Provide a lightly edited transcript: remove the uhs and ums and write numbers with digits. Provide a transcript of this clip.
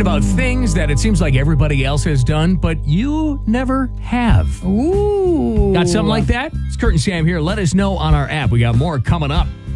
about things that it seems like everybody else has done, but you never have. Ooh. Got something like that? It's Kurt and Sam here. Let us know on our app. We got more coming up.